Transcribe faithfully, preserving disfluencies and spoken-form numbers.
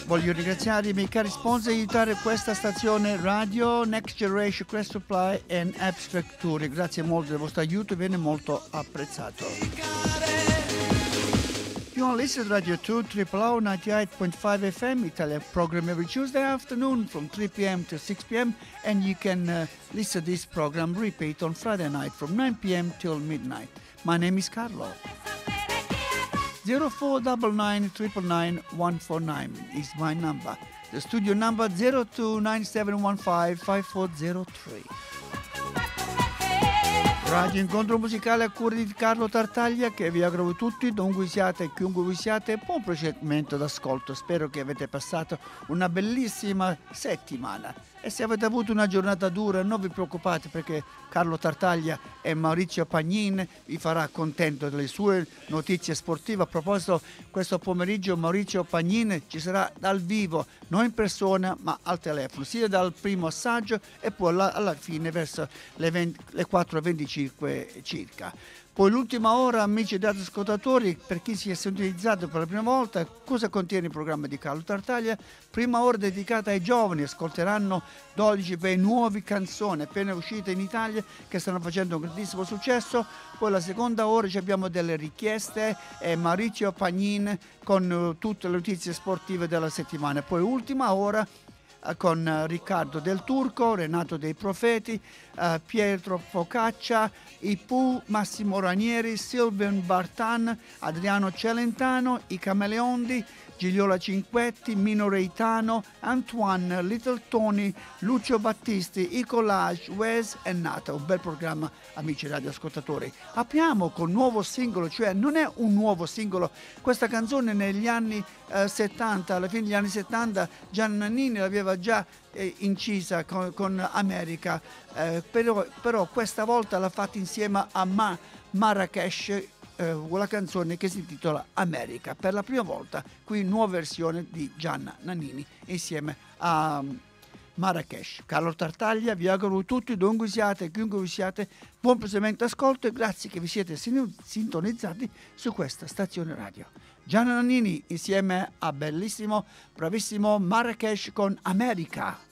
Voglio ringraziare i miei cari sponsor e aiutare questa stazione radio, Next Generation Crest Supply e Abstract Tour. Grazie molto del vostro aiuto, viene molto apprezzato. You want to listen to Radio two, Triple O ninety-eight point five F M, Italian program every Tuesday afternoon from three p.m. to six p.m. And you can uh, listen to this program repeat on Friday night from nine p.m. till midnight. My name is Carlo. zero four nine nine, nine nine, one four nine is my number. The studio number zero two nine seven one five, five four zero three. Radio Incontro Musicale a cura di Carlo Tartaglia, che vi auguro tutti, dovunque siate e chiunque vi siate, buon procedimento d'ascolto. Spero che avete passato una bellissima settimana. E se avete avuto una giornata dura, non vi preoccupate, perché Carlo Tartaglia e Maurizio Pagnin vi farà contento delle sue notizie sportive. A proposito, questo pomeriggio Maurizio Pagnin ci sarà dal vivo, non in persona ma al telefono, sia dal primo assaggio e poi alla, alla fine verso le, venti, le quattro e venticinque circa. Poi l'ultima ora, amici ed ascoltatori, per chi si è sintonizzato per la prima volta, cosa contiene il programma di Carlo Tartaglia? Prima ora dedicata ai giovani, ascolteranno dodici bei nuove canzoni appena uscite in Italia che stanno facendo un grandissimo successo. Poi la seconda ora abbiamo delle richieste e Maurizio Pagnin con uh, tutte le notizie sportive della settimana. Poi ultima ora con Riccardo Del Turco, Renato Dei Profeti, uh, Pietro Focaccia, i Pooh, Massimo Ranieri, Silvian Bartan, Adriano Celentano, i Cameleondi, Gigliola Cinquetti, Mino Reitano, Antoine, Little Tony, Lucio Battisti, i Collage, Wes e Nata. Un bel programma, amici radioascoltatori. Apriamo con un nuovo singolo, cioè non è un nuovo singolo. Questa canzone negli anni eh, settanta, alla fine degli anni settanta, Gianna Nannini l'aveva già eh, incisa con, con America, eh, però, però questa volta l'ha fatta insieme a Ma, Marrakesh, Eh, la canzone che si intitola America, per la prima volta qui nuova versione di Gianna Nannini insieme a Marrakesh. Carlo Tartaglia vi auguro tutti, dovunque siate, chiunque vi siate, buon proseguimento ascolto e grazie che vi siete sintonizzati su questa stazione radio. Gianna Nannini insieme a bellissimo, bravissimo Marrakesh con America.